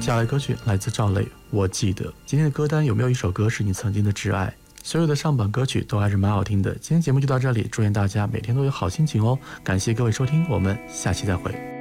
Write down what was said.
接下来歌曲来自赵雷，我记得。今天的歌单有没有一首歌是你曾经的挚爱？所有的上榜歌曲都还是蛮好听的。今天节目就到这里，祝愿大家每天都有好心情哦。感谢各位收听，我们下期再会。